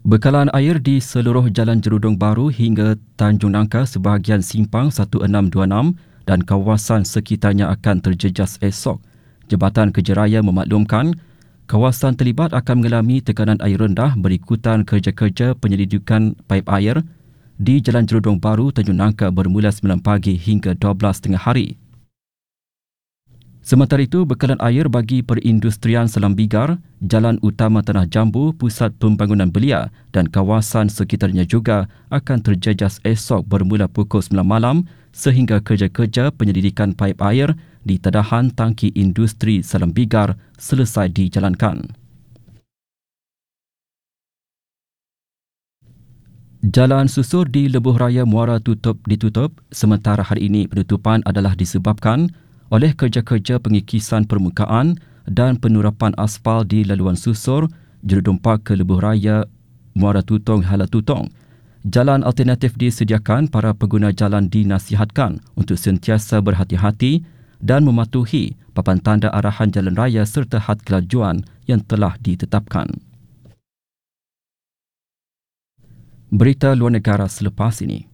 Bekalan air di seluruh Jalan Jerudong Baru hingga Tanjung Nangka sebahagian simpang 1626 dan kawasan sekitarnya akan terjejas esok. Jabatan Kerja Raya memaklumkan kawasan terlibat akan mengalami tekanan air rendah berikutan kerja-kerja penyelidikan paip air di Jalan Jerudong Baru, Tanjung Nangka bermula 9 pagi hingga 12 tengah hari. Sementara itu, bekalan air bagi perindustrian Selam Bigar, Jalan Utama Tanah Jambu, Pusat Pembangunan Belia dan kawasan sekitarnya juga akan terjejas esok bermula pukul 9 malam sehingga kerja-kerja penyelidikan paip air di tadahan tangki industri Selam Bigar selesai dijalankan. Jalan susur di Lebuh Raya Muara ditutup sementara hari ini penutupan adalah disebabkan oleh kerja-kerja pengikisan permukaan dan penurapan aspal di laluan susur Jerudong Park ke Lebuh Raya Muara Tutong Hala Tutong. Jalan alternatif disediakan, para pengguna jalan dinasihatkan untuk sentiasa berhati-hati dan mematuhi papan tanda arahan jalan raya serta had kelajuan yang telah ditetapkan. Berita luar negara selepas ini.